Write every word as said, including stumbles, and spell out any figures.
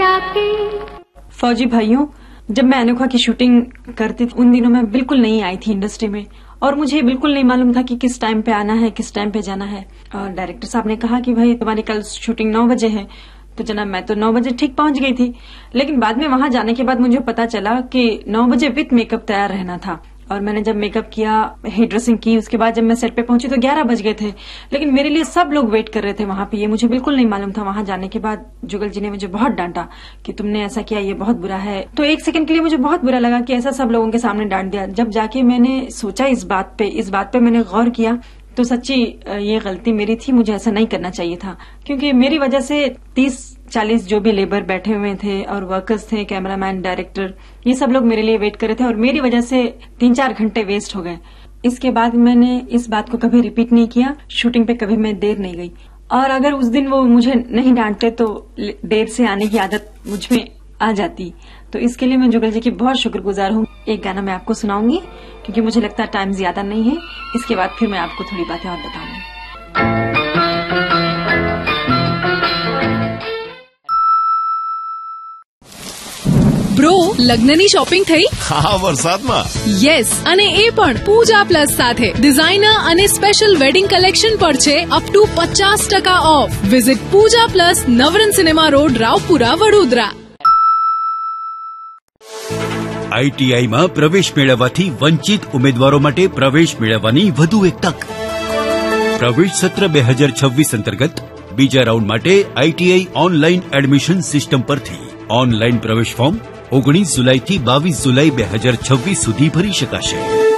के। फौजी भाइयों, जब मैं अनोखा की शूटिंग करती थी उन दिनों मैं बिल्कुल नहीं आई थी इंडस्ट्री में और मुझे बिल्कुल नहीं मालूम था कि किस टाइम पे आना है, किस टाइम पे जाना है। और डायरेक्टर साहब ने कहा कि भाई तुम्हारी कल शूटिंग नौ बजे है। तो जनाब मैं तो नौ बजे ठीक पहुंच गई थी, लेकिन बाद में वहां जाने के बाद मुझे पता चला कि नौ बजे विथ मेकअप तैयार रहना था। और मैंने जब मेकअप किया, हेयर ड्रेसिंग की, उसके बाद जब मैं सेट पे पहुंची तो ग्यारह बज गए थे। लेकिन मेरे लिए सब लोग वेट कर रहे थे वहां पे, ये मुझे बिल्कुल नहीं मालूम था। वहां जाने के बाद जुगल जी ने मुझे बहुत डांटा कि तुमने ऐसा किया, ये बहुत बुरा है। तो एक सेकंड के लिए मुझे बहुत बुरा लगा कि ऐसा सब लोगों के सामने डांट दिया। जब जाके मैंने सोचा इस बात पे इस बात पे मैंने गौर किया तो सच्ची ये गलती मेरी थी, मुझे ऐसा नहीं करना चाहिए था। क्योंकि मेरी वजह से तीस चालीस जो भी लेबर बैठे हुए थे और वर्कर्स थे, कैमरामैन, डायरेक्टर, ये सब लोग मेरे लिए वेट कर रहे थे और मेरी वजह से तीन चार घंटे वेस्ट हो गए। इसके बाद मैंने इस बात को कभी रिपीट नहीं किया। शूटिंग पे कभी मैं देर नहीं गई और अगर उस दिन वो मुझे नहीं डांटते तो देर से आने की आदत मुझ में आ जाती। तो इसके लिए मैं जुगल जी की बहुत शुक्रगुजार हूँ। एक गाना मैं आपको सुनाऊंगी क्योंकि मुझे लगता है टाइम ज्यादा नहीं है। इसके बाद फिर मैं आपको थोड़ी बातें और बताऊंगी। બ્રો, લગ્નની શોપિંગ થઈ? હા, વરસાદમાં. યસ, અને એ પણ પૂજા પ્લસ સાથે. ડિઝાઇનર અને સ્પેશિયલ વેડિંગ કલેક્શન પર છે અપ ટુ પચાસ ટકા of. Visit Pooja plus, Navrang cinema road, Raopura, Vadodara. આઈટીઆઈમાં પ્રવેશ મેળવવાથી વંચિત ઉમેદવારો માટે પ્રવેશ મેળવવાની વધુ એક તક. પ્રવેશ સત્ર બે હજાર છવ્વીસ અંતર્ગત બીજા રાઉન્ડ માટે આઈટીઆઈ ઓનલાઈન એડમિશન સિસ્ટમ પરથી ઓનલાઈન પ્રવેશ ફોર્મ ઓગણીસ જુલાઈથી બાવીસ જુલાઈ બે હજાર છવ્વીસ સુધી ભરી શકાશે.